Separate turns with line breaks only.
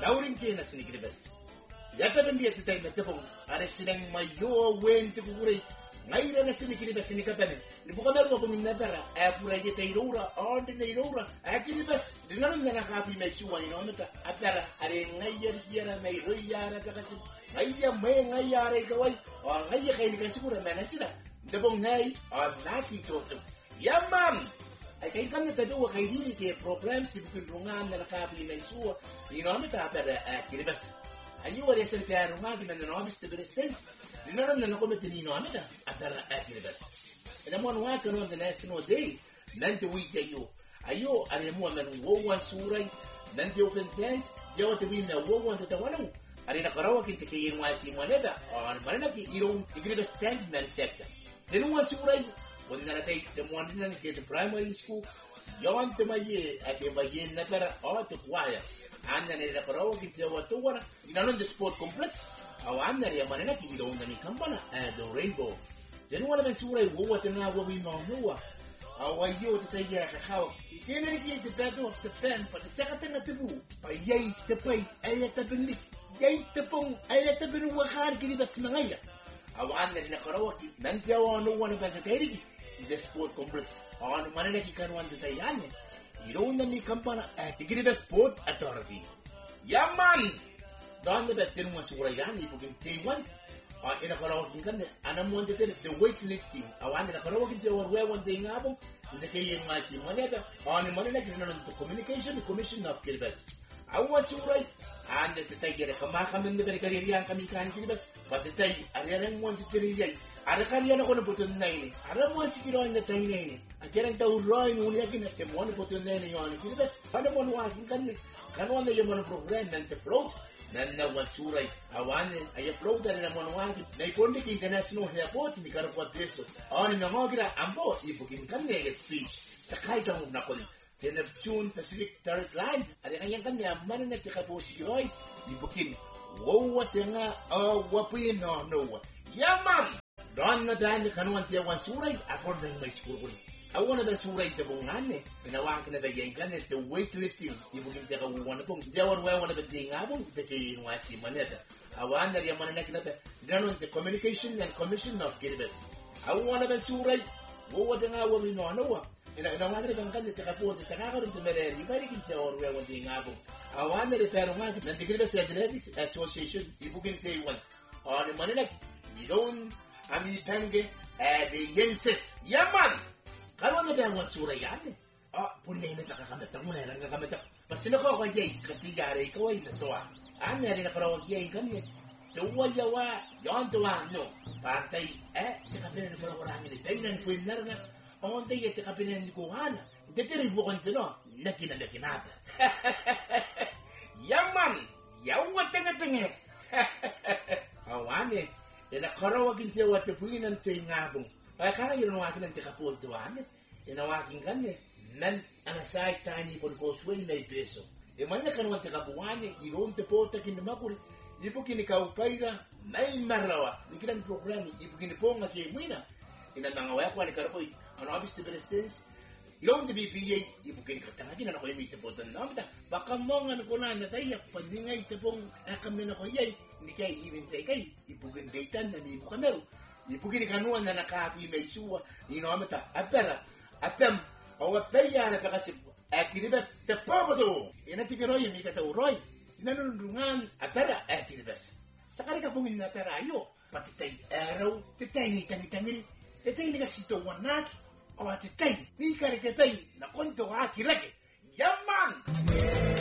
daurin kena sinikri bas yata bendia titai metepong are sinang mayo wen te kugure ngaira na sinikri bas sinikapane ni bukamer ko minna tara apura je tairura on de tairura akili bas dinan na kapi mai suwa ni nonta atara are ngayar yara mai royara takasi ngaya mai ngayare kawai o ngaya kai ni kasikura manasira debong nai on nati toto yamam ay kay kan nata do kay dili ke problems di bukun rungan na nakabi may suwa ni no amita para kiribas ani wala sa kaya rungan di man no amista resistance ni no na ko metini no amita para kiribas ina mo wa kan on the national day nanti week ayo ari mo man wo wan suray nanti open tense yo to win na wo wan to wala ari na karawa kinte kay wasi moneda on manana ki irong kiribas tank manufacture tenu wan suray when I take the one in the primary school, you want to my year at the Bayen Never or to choir, and then a pro into what to one, none of the sport complex. Our under the Manaki don't any company and the rainbow. Then one of us who I what and now we know Noah. Our you to take how you can't get the battle of the pen for the second thing at the boo. By yay to pay, I let the bin, yay the pong, I let the bin work hard, give it Smaya. Our under the Karaoke, Nantia no one about the the sport complex on Manaki can want to Tayane. You don't need company at the Grida Sport Authority. Yaman! Don the Betin was Urayani, who can take one or in a karaoke and I'm one to tell the weightlifting. I want a karaoke to wear one thing album, the KMIC Moneta on the Manaki Communication Commission of Kiribas. I was surprised and the Tiger Kamakam in the Berkarian Kamikan Kiribas, but the Tay I didn't want to tell you. I can't go to put a name. I don't want to get on the tiny. I can't tell Roy only against them one put a name on it. I don't want to can one you want to program and the float. Then no one sure I want it. I float that I want to they put the international airport because of what this on in the market. I'm both if you can make a speech. Sakaita of Napoli. Then the June Pacific Third Line. I can get money at the Kaposi. You can whoa what what we know no one. Yeah, man. Don na dahil kanuan tiya wan suray according my school. I want to suray the bungane pinawakan na dagyan kan the weightlifting ibugin tiya ka wan pong jawar wa wan beding abong the kay wasi maneta. I want na yaman na kinata ganon the communication and commission of Kiribas. I want to suray wo nga wa mi no no ina wala kan kan tiya ka po tiya ka ron tumere ibari kin tiya or wa ding abong. I want to repair nga na the Kiribas Athletics Association ibugin tiya wan on manila you don't Ami Penge the Yenset. Yaman! Karon na ba ang surayan? Punay na kakakamata mo na lang kakamata. Pasino ko kaya katigare ko ay natuwa. Nari na karawag yay kanya. Tuwa yawa, yon tuwa no. Patay, tikapinan ko na warangin ito. Inan ko na rin na. Ontay tikapinan ko hana. Detiribo ko nito no. Nakinakinata. Yaman! Yawa tinga-tinga. Awane. Ina karawagin tiya wate puinan tiya ngabong. Ay kaya yun ang akin ang tikapul tuwan. Inawakin kanya. Nan anasay tani pon kosway na ipeso. Man na kanuan tikapuwan iyon te po takin na makul. Ipo kinikaupayra may marawa. Ikinan programi ipo kinipong at yemina. Ina mga waya ni karapoy. Ano abis te berestes? Iyon te BPA ipo kinikatangagin na ako yung itapotan na. Baka mo nga nakunan na tayo. Pandingay te pong kami na ko yay. Ni kay even tay kay ipugin daytan na ni kamero ipugin kanuan na nakapi may suwa ni no amata apera atem o apaya na kasi akiribas te podo ina tigiroy ni kata uroy inanundungan apera akiribas sakali ka pungin na pera ayo patitay araw titay ni tangitangil titay ni kasito wanak o titay ni karekatay na konto akirage yaman